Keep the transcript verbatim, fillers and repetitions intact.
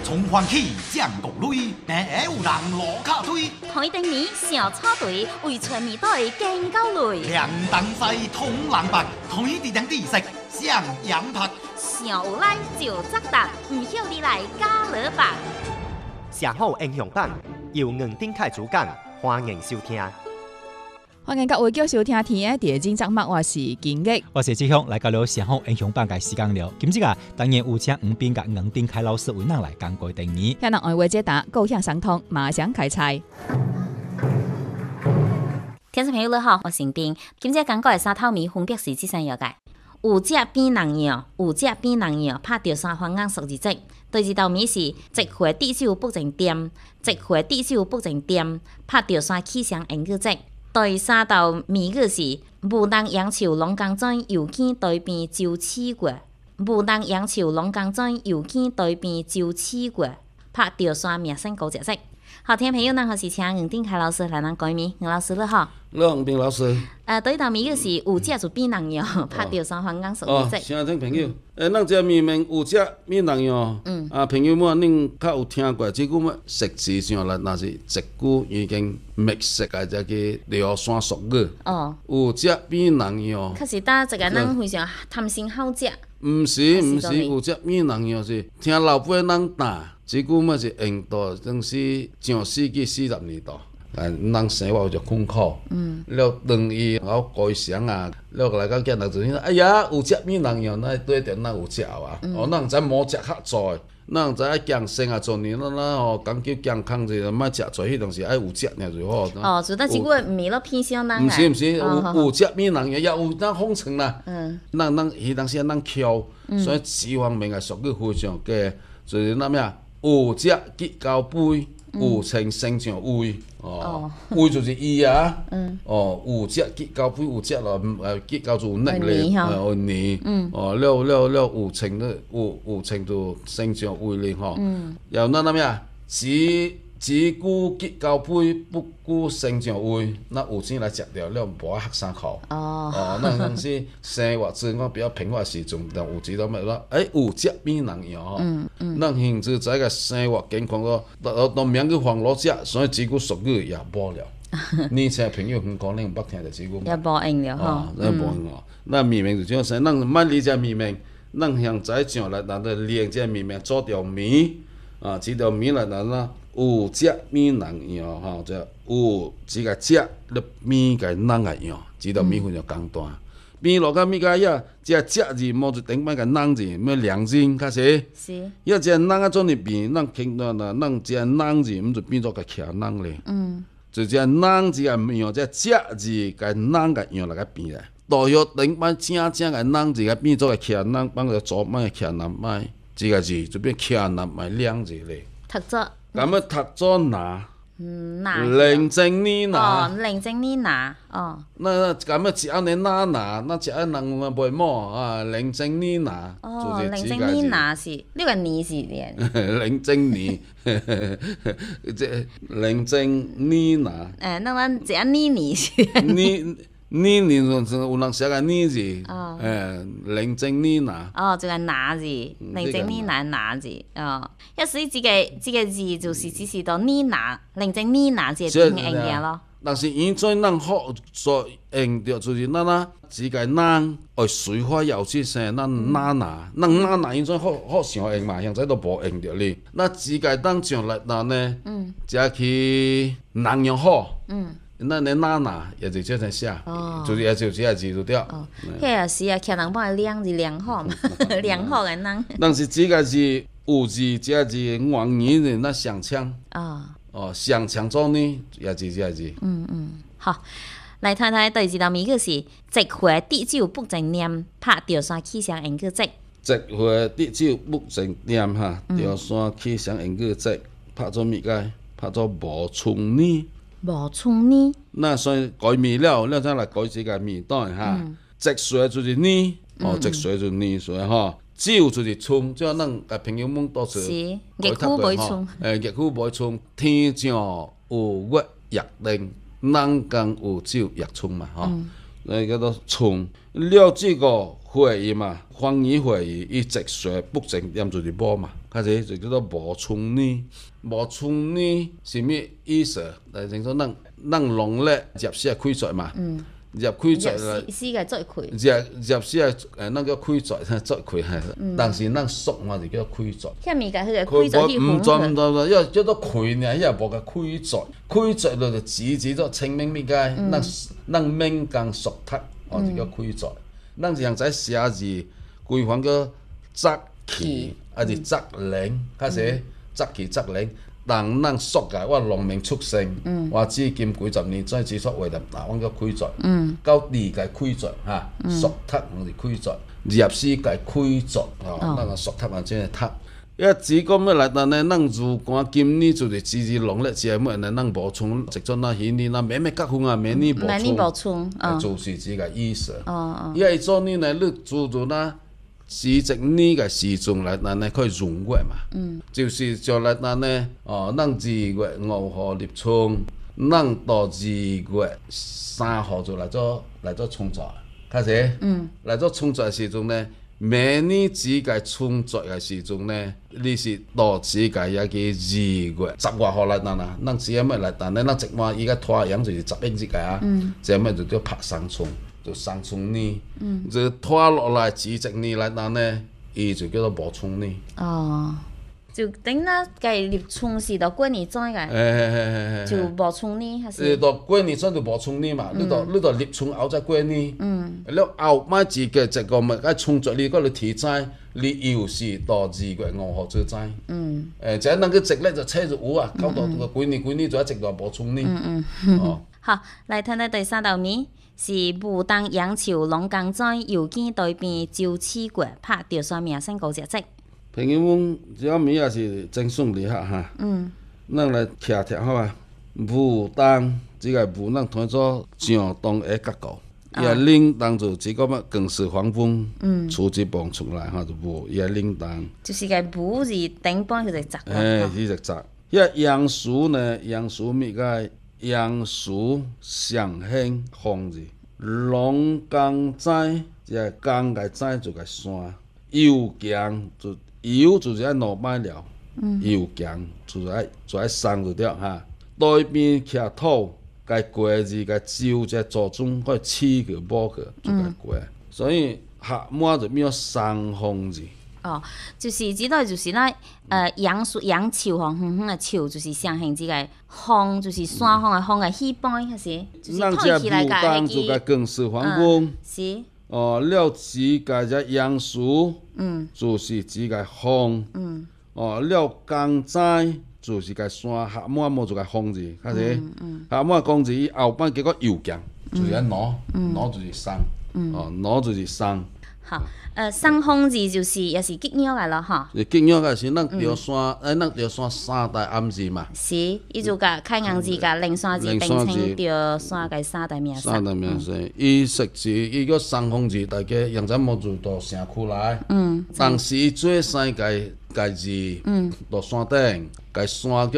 從歡喜將國淚，平有人落卡推。 台頂面小草堆，為全面隊更高累。 兩燈西通冷白，台地頂地色上陽拍。 上有來就責答，唔曉你來加勒白。 社好英雄版由吳丁凱主講，歡迎收聽。 歡迎各位繼續收聽天嘅第二集節目，我是金玉， 我是志雄，來到了社好英雄版嘅時間了。今日啊，當然有請吳斌甲吳丁凱老師為咱來講過定義。 向人愛話解答，高興相通，馬上開菜。 聽眾朋友你好，我是吳斌。今日講過嘅沙透米分別是幾項藥嘅？有隻變人藥，有隻變人藥，拍掉三方眼屬二隻。第二道米是直回地酒不正點，直回地酒不正點，拍掉三氣象應個隻。第三道米個是無人養潮龍江鎮遊見對邊就起過，無人養潮龍江鎮遊見對邊就起過，拍掉三名聲高隻隻。好，聽朋友呢，我是請吳丁凱老師來咱改名，吳老師你好。 你好，吳斌老師。 呃，對頭米個是有隻就變人藥，拍掉三方眼屬二隻。 哦，先聽朋友，誒，咱這面面有隻變人藥，嗯，啊，朋友們恁較有聽過，即句麼實質上來，若是一句已經密實嘅這個聊山俗語。哦。有隻變人藥。 可是打這個人非常貪心好食。 毋是毋是，有隻變人藥是聽老輩人打。即句麼是印度，當時上世紀四十年代，啊，人生活就困苦，嗯，了當伊然後改善啊，了來講見人就講，哎呀，有隻變人藥，那對着咱有食啊，嗯、哦，咱知冇食較濟，咱知愛健身啊，做年咱咱哦講究健康者，莫食濟，迄當時愛有隻爾就好。 哦，所以但是我毋係咯偏向人毋是毋是，有有隻變人藥，也有咱封城啦，嗯，咱咱迄當時咱囂，所以四方面嘅屬於非常嘅，就是那咩啊？有隻結交杯，有情生像胃，哦，胃就是伊啊，哦，有隻結交杯，有隻咯，誒結交就能力，誒黏，哦，了了了有情咧，有有情就生像胃咧，吼，然後那那咩啊，只只顧結交杯，不顧生像胃，那有錢來食掉，了無黑衫褲，哦，哦，那陣時生活自我比較平滑時陣，但有知道咩啦？誒，有隻變人藥吼。咱現在在個生活健康個，都都免去防老食，所以這句俗語也無了。你請朋友講，你唔捌聽就這句。也無用了吼。 那無用哦。那明明就這樣，咱唔理解明明，咱向在上來，咱就練這明明做條米，啊，這條米來咱啦，有隻變人藥吼，就有這個隻粒米個人個藥，這條米非常簡單。變落個米個呀，只隻字冇就頂翻個人字，咩兩字開始。是。因為只人啊做入邊，咱傾到啦，咱只人字唔就變咗個騎人咧。嗯。就只人字個樣，只隻字個人個樣嚟個變嚟。到要頂翻正正個人字個變咗個騎人，幫佢做乜騎人咪？這個字就變騎人咪兩字咧。 讀咗。 咁啊讀咗哪？ 嗯，哪？ 寧靜呢哪？ 哦，寧靜呢哪？哦。 那咁啊，只要你哪哪，那只要人咪袂麼啊？寧靜呢哪？ 哦，寧靜呢哪是呢個呢是點？ 寧靜呢？即寧靜呢哪？ 誒，那咱只呢呢是？ 呢呢呢就有人寫個呢字，誒，寧靜呢哪？ 哦，就係哪字，寧靜呢哪哪字，哦，一時這個這個字就是只是到呢哪，寧靜呢哪字係點應嘅咯。 但是現在咱學所用着就是咱啦，只個咱愛隨花有出聲，咱哪哪，咱哪哪現在好好常用嘛，現在都無用着哩。那只個當上來嗱呢，只去人用好。那你哪哪也就這樣寫，就是也就這個字就掉。 哦，迄也是啊，徛人幫佢量是量好嘛，量好嘅人。 但是這個字有字，這個字往年的那上槍。哦。哦，上槍做呢，也是這個字。 嗯嗯，好，來睇睇第二道米個是直回地酒不正念，拍掉山氣象應個直。 直回地酒不正念哈，掉山氣象應個直，拍咗米個，拍咗無從呢。 無從呢？ 那所以改米了，了再來改這個米袋哈。直水就是呢，哦，直水就是呢水哈。酒就是春，即係咱個朋友們多數。 是，熱苦買春。 誒，熱苦買春，天上有月月令，人間有酒月春嘛，吼。誒，叫做春。了這個會議嘛，方言會議伊直說不正點就是無嘛，開始就叫做無春呢。無春呢是咩意思？嚟聽講，咱咱農曆入時係開節嘛，入開節啦， 入時嘅做開， 入入時係誒那個開節做開係，但是咱俗嘛就叫做開節。 遐物件佢個開節去分唔做唔做，因為叫做開呢，伊也無個開節，開節就就指指咗清明物件，咱咱閩江俗讀哦就叫開節。咱就像在寫字規範個節氣，還是節令，開始節氣節令。但咱俗嘅我農民出身，我至今幾十年再接觸話題，嗱，我叫開節，到理解開節嚇，俗讀我是開節，入時嘅開節，哦，咱個俗讀嘛真係讀。一只講咩嚟？但係咱如果今年就是自自農曆節乜嘢，咱無從直做那稀年，那咩咩結婚啊，明年無從，就是這個意思。因為做呢呢，你做做那時節呢個時鐘嚟，但係可以閏月嘛。嗯、就是就嚟但係哦，咱二月五號立春，咱到二月三號就嚟做嚟做春節，開始。嗯。嚟做春節時鐘呢？明年只個春節嘅時陣呢，你是到只個一個二月十外號來等啦，咱只係乜來等呢？咱即馬依個拖陽就是十一日個啊，即係乜就叫拍生春，就生春呢。嗯、就拖落來幾十年來等呢，伊就叫做無春呢。 哦，就等那個立春是到過年轉個，就無春呢，還是？ 到過年轉就無春呢嘛，你到你到立春後再過年。嗯。你後擺自個一個物，喺春節你嗰度提齋，你又是到二月五號做齋。嗯。誒，即係那個節咧就車住有啊，搞到個過年過年就一直到無春呢。嗯嗯。哦。好，來睇睇第三道題，是牡丹楊潮龍江仔郵件對邊周七月拍著啥名聲高隻隻。 朋友們，這個名也是真順利下哈。嗯。咱來聽聽好啊。牡丹，這個牡丹睇做上東嘅結構，也鈴鐺就這個乜更是黃蜂，嗯，出一蹦出來哈就牡，也鈴鐺。 就是個牡字頂幫佢哋摘。 誒，佢就摘。一楊樹呢，楊樹咪個楊樹上興紅字，龍江仔，這個江個仔就個山，又強就。油就是愛兩擺了，油強就是愛就愛生就掉哈。對邊徛土，該過字該招只做中可以黐個補個就該過，所以下末就變咗生風字。 哦，就是指到就是那呃楊樹楊潮吼，遠遠個潮就是上興字個風，就是山風個風個起擺還是？就是推起來個係就該更是黃風。 是。 哦，了指個只楊樹。嗯，就是指個風，嗯，哦，了江仔就是個山，下末冇做個風字，開始，下末講字伊後擺結果又強，就是個攞，攞就是生，哦，攞就是生。 好，誒，生風字就是也是吉鳥來了哈。 是吉鳥個是咱條山，誒，咱條山三大暗字嘛。 是，伊就個開陽字個靈山字並稱條山個三大名山。三大名山，伊實字伊個生風字，大家現在冇做到城區來。嗯。但是伊最先個個字，嗯，到山頂，個山叫。